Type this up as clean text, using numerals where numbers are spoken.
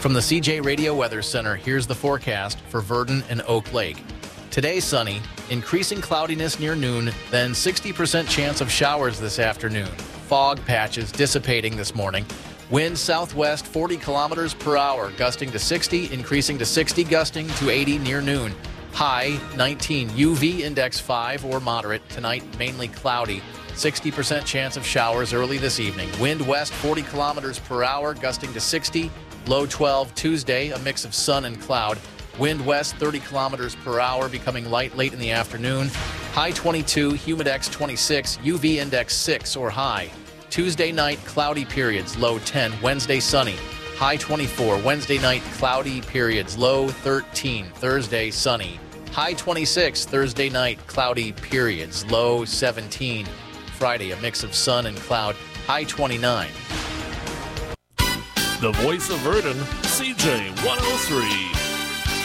From the CJ Radio Weather Center, here's the forecast for Verdon and Oak Lake. Today, sunny, increasing cloudiness near noon, then 60% chance of showers this afternoon. Fog patches dissipating this morning. Wind southwest 40 kilometers per hour, gusting to 60, increasing to 60, gusting to 80 near noon. High 19, UV index 5 or moderate. Tonight, mainly cloudy. 60% chance of showers early this evening. Wind west 40 kilometers per hour, gusting to 60. Low 12 Tuesday, a mix of sun and cloud. Wind west 30 kilometers per hour, becoming light late in the afternoon. High 22, humidex 26, UV index 6 or high. Tuesday night, cloudy periods, low 10. Wednesday, sunny. High 24. Wednesday night, cloudy periods, low 13. Thursday, sunny. High 26. Thursday night, cloudy periods, low 17. Friday, a mix of sun and cloud, high 29. The voice of Verdon, CJ 103.